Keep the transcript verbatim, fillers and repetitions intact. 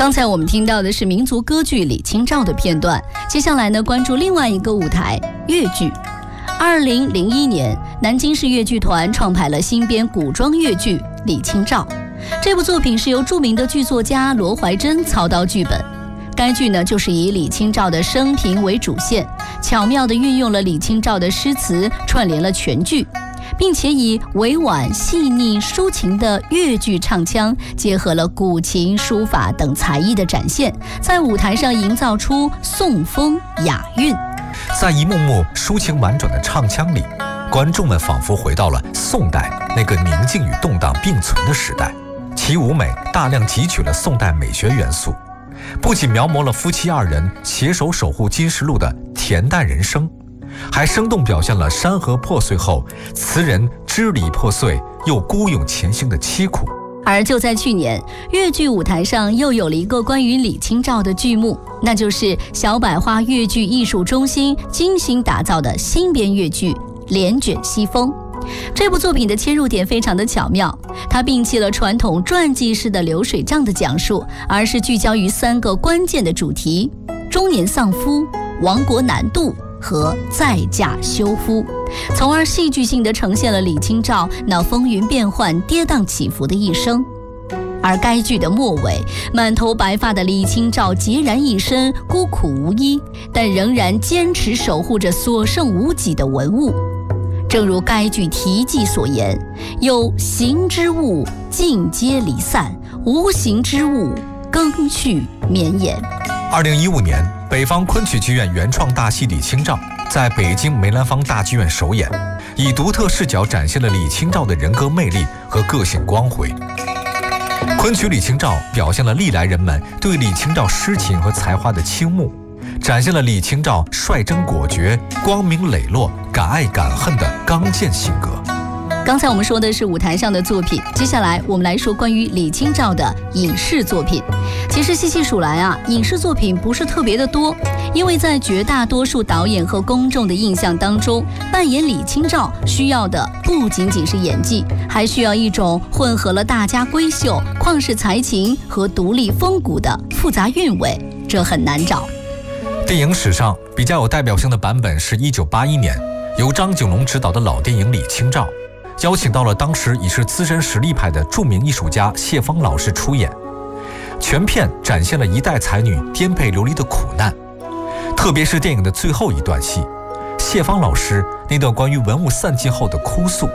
刚才我们听到的是民族歌剧《李清照》的片段，接下来呢，关注另外一个舞台越剧。二零零一年，南京市越剧团创排了新编古装越剧《李清照》。这部作品是由著名的剧作家罗怀珍操刀剧本。该剧呢，就是以李清照的生平为主线，巧妙地运用了李清照的诗词，串联了全剧，并且以委婉细腻抒情的越剧唱腔，结合了古琴书法等才艺的展现，在舞台上营造出宋风雅韵。 在一幕幕抒情婉转的唱腔里，观众们仿佛回到了宋代那个宁静与动荡并存的时代。其舞美大量汲取了宋代美学元素，不仅描摹了夫妻二人携手守护金石路的恬淡人生，还生动表现了山河破碎后词人支离破碎又孤勇前行的凄苦。 而就在去年，越剧舞台上又有了一个关于李清照的剧目，那就是小百花越剧艺术中心精心打造的新编越剧《帘卷西风》。这部作品的切入点非常的巧妙，它摒弃了传统传记式的流水账的讲述，而是聚焦于三个关键的主题：中年丧夫、亡国难渡和再嫁休夫，从而戏剧性地呈现了李清照那风云变幻、跌宕起伏的一生。而该剧的末尾，满头白发的李清照孑然一身，孤苦无依，但仍然坚持守护着所剩无几的文物。正如该剧题记所言，有形之物尽皆离散，无形之物更续绵延。 二零一五年，北方昆曲剧院原创大戏《李清照》在北京梅兰芳大剧院首演，以独特视角展现了李清照的人格魅力和个性光辉。昆曲《李清照》表现了历来人们对李清照诗情和才华的倾慕，展现了李清照率真果决、光明磊落、敢爱敢恨的刚健性格。 刚才我们说的是舞台上的作品，接下来我们来说关于李清照的影视作品。其实细细数来啊，影视作品不是特别的多，因为在绝大多数导演和公众的印象当中，扮演李清照需要的不仅仅是演技，还需要一种混合了大家闺秀、旷世才情和独立风骨的复杂韵味，这很难找。 电影史上比较有代表性的版本是一九八一年由张景龙执导的老电影《李清照》，邀请到了当时已是资深实力派的著名艺术家谢芳老师出演。全片展现了一代才女颠沛流离的苦难，特别是电影的最后一段戏，谢芳老师那段关于文物散尽后的哭诉，